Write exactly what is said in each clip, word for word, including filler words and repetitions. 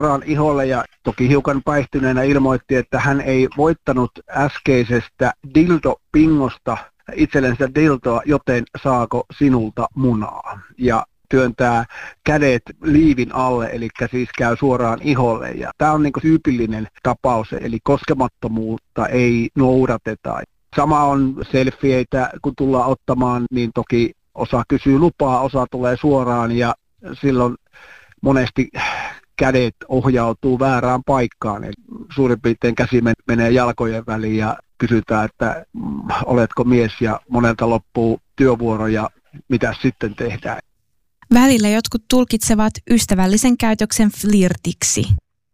suoraan iholle ja toki hiukan päihtyneenä ilmoitti, että hän ei voittanut äskeisestä dildo-pingosta itsellensä dildoa, joten saako sinulta munaa. Ja työntää kädet liivin alle, eli siis käy suoraan iholle. Ja tämä on niin kuin tyypillinen tapaus, eli koskemattomuutta ei noudateta. Sama on selfieitä, kun tullaan ottamaan, niin toki osa kysyy lupaa, osa tulee suoraan ja silloin monesti kädet ohjautuu väärään paikkaan. Eli suurin piirtein käsi menee jalkojen väliin ja kysytään, että oletko mies ja monelta loppuu työvuoro ja mitä sitten tehdään. Välillä jotkut tulkitsevat ystävällisen käytöksen flirtiksi.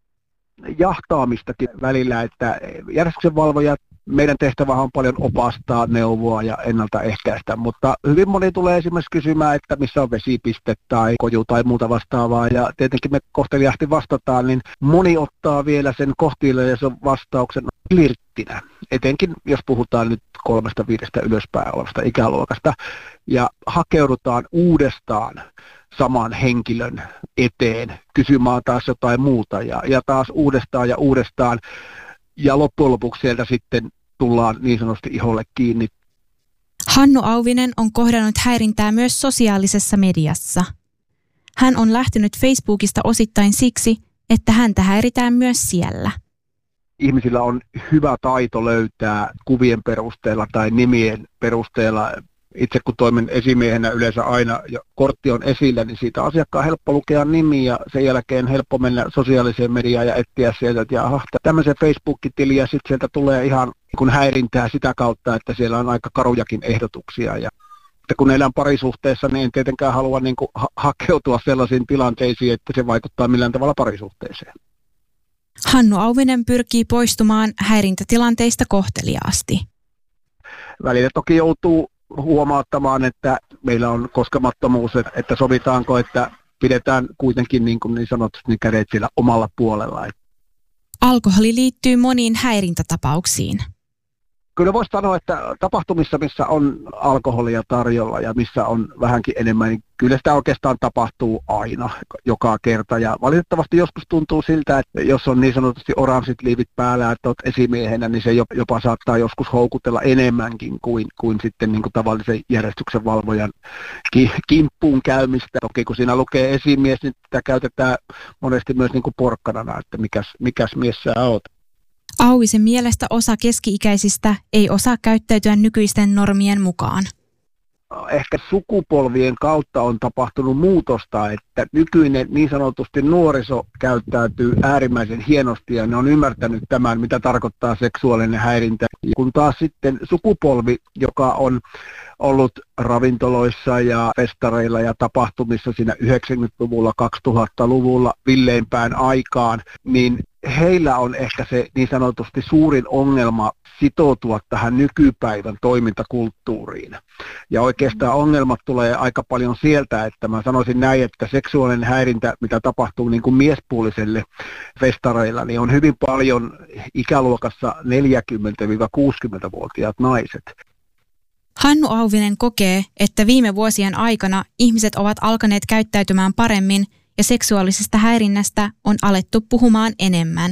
Jahtaamistakin välillä, että järjestyksenvalvojat, meidän tehtävähän on paljon opastaa, neuvoa ja ennaltaehkäistä, mutta hyvin moni tulee esimerkiksi kysymään, että missä on vesipiste tai koju tai muuta vastaavaa, ja tietenkin me kohteliaasti vastataan, niin moni ottaa vielä sen kohteliaisen vastauksen flirttinä, etenkin jos puhutaan nyt kolmesta viidestä ylöspäin olevasta ikäluokasta, ja hakeudutaan uudestaan saman henkilön eteen kysymään taas jotain muuta, ja, ja taas uudestaan ja uudestaan, ja loppujen lopuksi sieltä sitten tullaan niin sanotusti iholle kiinni. Hannu Auvinen on kohdannut häirintää myös sosiaalisessa mediassa. Hän on lähtenyt Facebookista osittain siksi, että häntä häiritään myös siellä. Ihmisillä on hyvä taito löytää kuvien perusteella tai nimien perusteella. Itse kun toimin esimiehenä yleensä aina ja kortti on esillä, niin siitä asiakkaan helppo lukea nimi ja sen jälkeen helppo mennä sosiaaliseen mediaan ja etsiä sieltä, että jaha, tämmöisen Facebook-tili ja sitten sieltä tulee ihan kun häirintää sitä kautta, että siellä on aika karujakin ehdotuksia. Ja kun elän parisuhteessa, niin en tietenkään halua niin kuin ha- hakeutua sellaisiin tilanteisiin, että se vaikuttaa millään tavalla parisuhteeseen. Hannu Auvinen pyrkii poistumaan häirintätilanteista kohteliaasti. Välillä toki joutuu huomauttamaan, että meillä on koskemattomuus, että sovitaanko, että pidetään kuitenkin niin, kuin niin sanotusti niin kädet siellä omalla puolella. Alkoholi liittyy moniin häirintätapauksiin. Kyllä voisi sanoa, että tapahtumissa, missä on alkoholia tarjolla ja missä on vähänkin enemmän, niin kyllä sitä oikeastaan tapahtuu aina, joka kerta. Ja valitettavasti joskus tuntuu siltä, että jos on niin sanotusti oranssit liivit päällä, että olet esimiehenä, niin se jopa saattaa joskus houkutella enemmänkin kuin, kuin sitten niin kuin tavallisen järjestyksen valvojan kimppuun käymistä. Toki kun siinä lukee esimies, niin sitä käytetään monesti myös niin kuin porkkanana, että mikäs, mikäs mies sä oot. Auvisen mielestä osa keski-ikäisistä ei osaa käyttäytyä nykyisten normien mukaan. Ehkä sukupolvien kautta on tapahtunut muutosta, että nykyinen niin sanotusti nuoriso käyttäytyy äärimmäisen hienosti ja ne on ymmärtänyt tämän, mitä tarkoittaa seksuaalinen häirintä. Kun taas sitten sukupolvi, joka on ollut ravintoloissa ja festareilla ja tapahtumissa siinä yhdeksänkymmentäluvulla, kaksituhattaluvulla villeimpään aikaan, niin heillä on ehkä se niin sanotusti suurin ongelma sitoutua tähän nykypäivän toimintakulttuuriin. Ja oikeastaan ongelmat tulee aika paljon sieltä, että mä sanoisin näin, että seksuaalinen häirintä, mitä tapahtuu niin kuin miespuoliselle festareilla, niin on hyvin paljon ikäluokassa neljäkymmentä-kuusikymmentävuotiaat naiset. Hannu Auvinen kokee, että viime vuosien aikana ihmiset ovat alkaneet käyttäytymään paremmin ja seksuaalisesta häirinnästä on alettu puhumaan enemmän.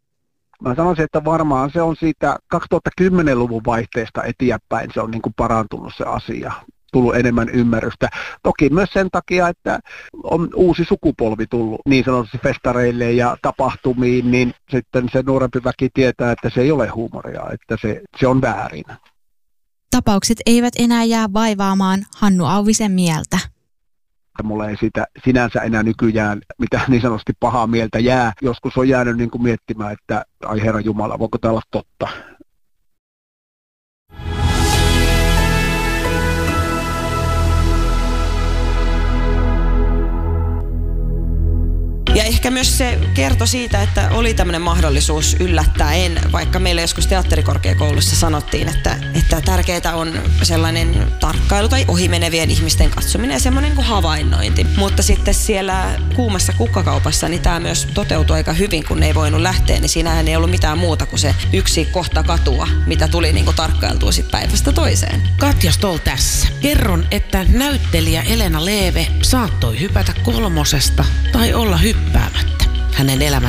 Mä sanoisin, että varmaan se on siitä kaksituhattakymmenluvun vaihteesta eteenpäin, se on niin kuin parantunut se asia, tullut enemmän ymmärrystä. Toki myös sen takia, että on uusi sukupolvi tullut niin sanotusti festareille ja tapahtumiin, niin sitten se nuorempi väki tietää, että se ei ole huumoria, että se, se on väärin. Tapaukset eivät enää jää vaivaamaan Hannu Auvisen mieltä. Mulla ei siitä sinänsä enää nykyään mitään niin sanotusti pahaa mieltä jää. Joskus on jäänyt niin kuin miettimään, että ai Herra Jumala, voiko tämä olla totta? Ja ehkä myös se kertoi siitä, että oli tämmöinen mahdollisuus yllättäen, vaikka meille joskus teatterikorkeakoulussa sanottiin, että, että tärkeää on sellainen tarkkailu tai ohimenevien ihmisten katsominen ja semmoinen kuin havainnointi. Mutta sitten siellä kuumassa kukkakaupassa niin tämä myös toteutui aika hyvin, kun ne ei voinut lähteä, niin siinähän ei ollut mitään muuta kuin se yksi kohta katua, mitä tuli niin kuin tarkkailtua sit päivästä toiseen. Katja Stoll tässä. Kerron, että näyttelijä Elena Leeve saattoi hypätä kolmosesta tai olla hyppäämättä. hänen elämänsä